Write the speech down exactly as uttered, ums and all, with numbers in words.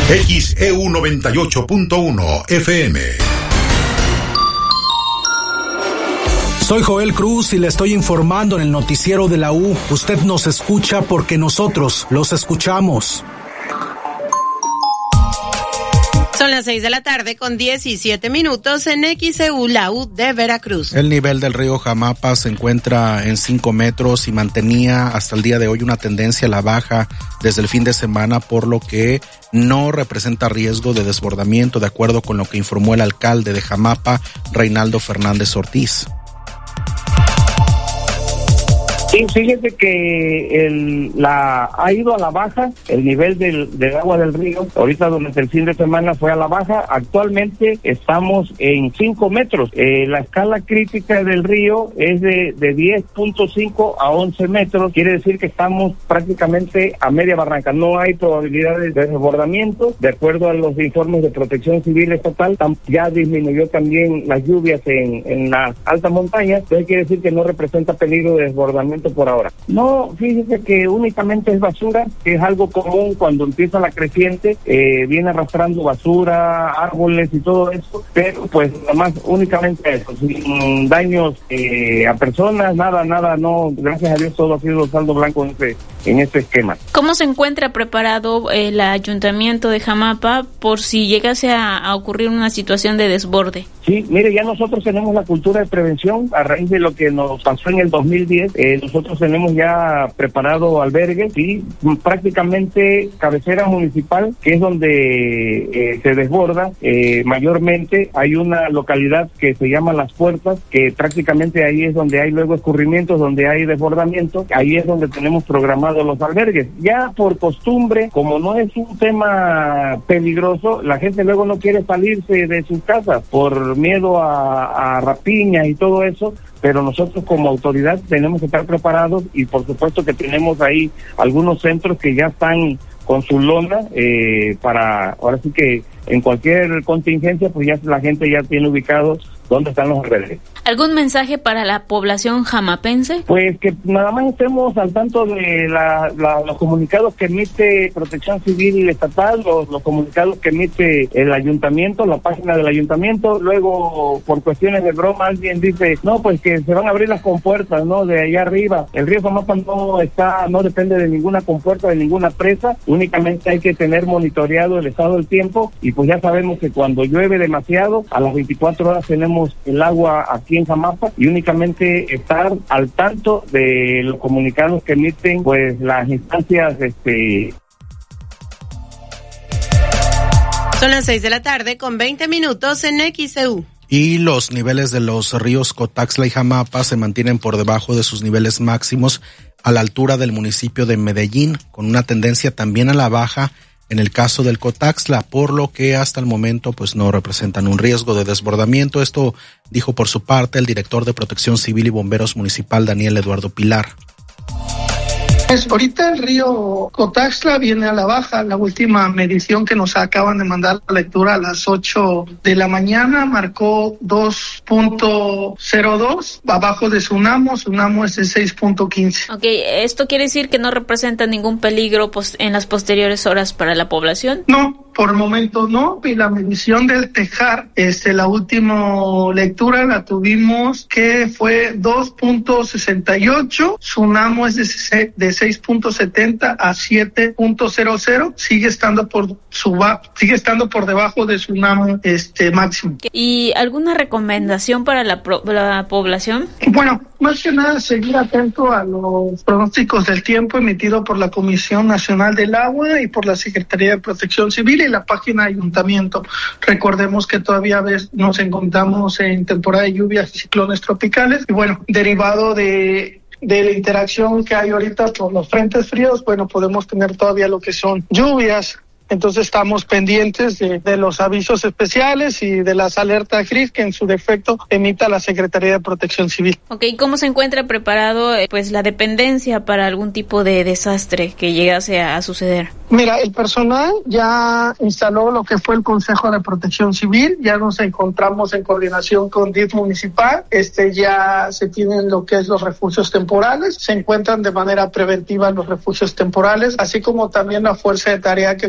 X E U noventa y ocho punto uno F M. Soy Joel Cruz y le estoy informando en el noticiero de la U. Usted nos escucha porque nosotros los escuchamos. Son las seis de la tarde con diecisiete minutos en X E U, la U de Veracruz. El nivel del río Jamapa se encuentra en cinco metros y mantenía hasta el día de hoy una tendencia a la baja desde el fin de semana, por lo que no representa riesgo de desbordamiento, de acuerdo con lo que informó el alcalde de Jamapa, Reinaldo Fernández Ortiz. Sí, fíjese que el, la, ha ido a la baja el nivel del, del agua del río. Ahorita durante el fin de semana fue a la baja. Actualmente estamos en cinco metros. Eh, la escala crítica del río es de, de diez punto cinco a once metros. Quiere decir que estamos prácticamente a media barranca. No hay probabilidades de desbordamiento. De acuerdo a los informes de Protección Civil Estatal, ya disminuyó también las lluvias en, en las altas montañas. Entonces quiere decir que no representa peligro de desbordamiento por ahora. No, fíjese que únicamente es basura, que es algo común cuando empieza la creciente, eh, viene arrastrando basura, árboles y todo eso, pero pues nada más únicamente eso, sin daños eh, a personas, nada, nada, no, gracias a Dios todo ha sido saldo blanco en este, en este esquema. ¿Cómo se encuentra preparado el ayuntamiento de Jamapa por si llegase a, a ocurrir una situación de desborde? Sí, mire, ya nosotros tenemos la cultura de prevención a raíz de lo que nos pasó en el dos mil diez. Eh, nosotros tenemos ya preparado albergues y prácticamente cabecera municipal, que es donde eh, se desborda eh, mayormente. Hay una localidad que se llama Las Puertas, que prácticamente ahí es donde hay luego escurrimientos, donde hay desbordamiento. Ahí es donde tenemos programados los albergues. Ya por costumbre, como no es un tema peligroso, la gente luego no quiere salirse de sus casas por miedo a, a rapiñas y todo eso, pero nosotros como autoridad tenemos que estar preparados y por supuesto que tenemos ahí algunos centros que ya están con su lona eh, para, ahora sí que en cualquier contingencia pues ya la gente ya tiene ubicados dónde están los albergues. ¿Algún mensaje para la población jamapense? Pues que nada más estemos al tanto de la, la, los comunicados que emite Protección Civil Estatal, los, los comunicados que emite el ayuntamiento, la página del ayuntamiento. Luego, por cuestiones de broma, alguien dice, no, pues que se van a abrir las compuertas, ¿no? De allá arriba. El río Jamapa no está, no depende de ninguna compuerta, de ninguna presa. Únicamente hay que tener monitoreado el estado del tiempo y pues ya sabemos que cuando llueve demasiado, a las veinticuatro horas tenemos el agua aquí en Jamapa y únicamente estar al tanto de los comunicados que emiten pues las instancias este Son las seis de la tarde con veinte minutos en X E U. Y los niveles de los ríos Cotaxla y Jamapa se mantienen por debajo de sus niveles máximos a la altura del municipio de Medellín, con una tendencia también a la baja en el caso del Cotaxla, por lo que hasta el momento pues no representan un riesgo de desbordamiento. Esto dijo por su parte el director de Protección Civil y Bomberos Municipal, Daniel Eduardo Pilar. Pues ahorita el río Cotaxla viene a la baja. La última medición que nos acaban de mandar la lectura a las ocho de la mañana marcó dos punto cero dos, abajo de Sunamo. Sunamo es de seis punto quince. Ok, ¿esto quiere decir que no representa ningún peligro pues, en las posteriores horas para la población? No, por el momento no. Y la medición del Tejar, este, la última lectura la tuvimos que fue dos punto sesenta y ocho. Sunamo es de, de seis punto setenta a siete punto cero cero, sigue estando por suba, sigue estando por debajo de Sunamo este máximo. ¿Y alguna recomendación para la, pro, la población? Bueno, más que nada seguir atento a los pronósticos del tiempo emitido por la Comisión Nacional del Agua y por la Secretaría de Protección Civil y la página de Ayuntamiento. Recordemos que todavía ves, nos encontramos en temporada de lluvias y ciclones tropicales y bueno, derivado de de la interacción que hay ahorita con los frentes fríos, bueno, podemos tener todavía lo que son lluvias. Entonces estamos pendientes de, de los avisos especiales y de las alertas gris que en su defecto emita la Secretaría de Protección Civil. Ok, ¿cómo se encuentra preparado eh, pues la dependencia para algún tipo de desastre que llegase a, a suceder? Mira, el personal ya instaló lo que fue el Consejo de Protección Civil, ya nos encontramos en coordinación con D I F municipal, este ya se tienen lo que es los refugios temporales, se encuentran de manera preventiva los refugios temporales, así como también la fuerza de tarea que